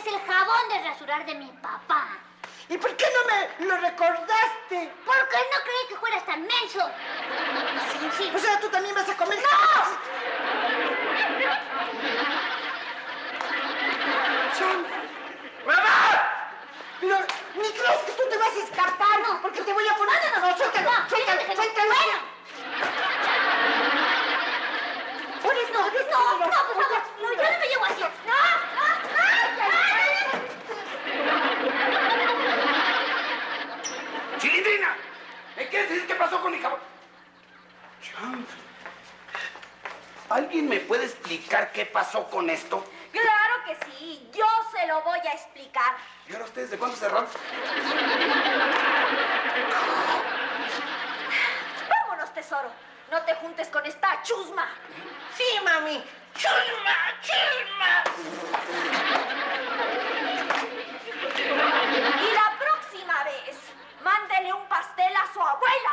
es el jabón de rasurar de mi papá. ¿Y por qué no me lo recordaste? Porque no creí que fueras tan menso. Sí, sí. O sea, tú también vas a comer. ¡No! ¡Mamá! Pero ni crees que tú te vas a escapar, No. porque te voy a poner... No, suéltalo, suéltalo, suéltalo. Bueno. Pones, no, No, por favor. No, yo no me llevo así. No. ¡Chilindrina! ¿Me quieres decir qué pasó con mi jabón? ¿Alguien me puede explicar qué pasó con esto? Claro que sí, yo se lo voy a explicar. ¿Y ahora ustedes de cuándo cerraron? Vámonos, tesoro. No te juntes con esta chusma. Sí, mami. ¡Chusma! ¡Chusma! Y la próxima vez, mándele un pastel a su abuela.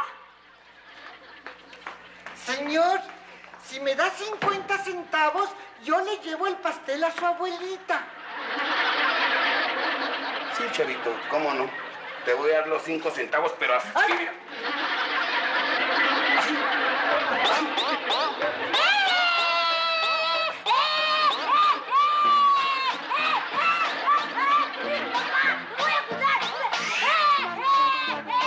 Señor, si me da 50 centavos, yo le llevo el pastel a su abuelita. Sí, chavito, ¿cómo no? Te voy a dar los 5 centavos, pero así, Ay. mira.